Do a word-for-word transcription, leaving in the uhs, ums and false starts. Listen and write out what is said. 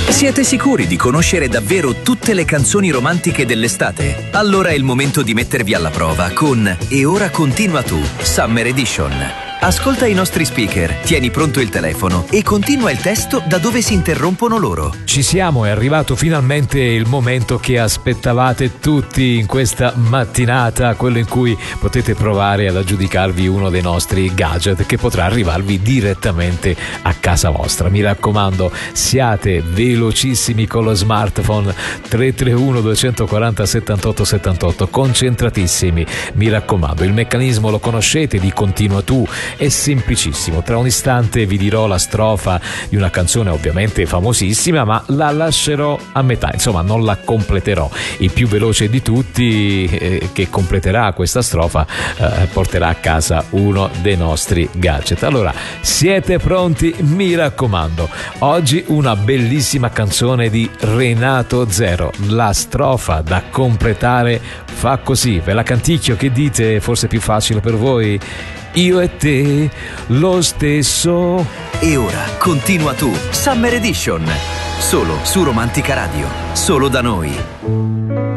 Siete sicuri di conoscere davvero tutte le canzoni romantiche dell'estate? Allora è il momento di mettervi alla prova con E ora continua tu, Summer Edition. Ascolta i nostri speaker, tieni pronto il telefono e continua il testo da dove si interrompono loro. Ci siamo, è arrivato finalmente il momento che aspettavate tutti in questa mattinata, quello in cui potete provare ad aggiudicarvi uno dei nostri gadget che potrà arrivarvi direttamente a casa vostra. Mi raccomando, siate velocissimi con lo smartphone. Tre tre uno due quattro zero sette otto sette otto, concentratissimi. Mi raccomando, il meccanismo lo conoscete di Continua tu. È semplicissimo, tra un istante vi dirò la strofa di una canzone ovviamente famosissima, ma la lascerò a metà, insomma non la completerò. Il più veloce di tutti eh, che completerà questa strofa eh, porterà a casa uno dei nostri gadget. Allora, siete pronti? Mi raccomando, oggi una bellissima canzone di Renato Zero. La strofa da completare fa così, ve la canticchio, che dite? Forse è più facile per voi? Io e te, lo stesso. E ora continua tu, Summer Edition. Solo su Romantica Radio. Solo da noi.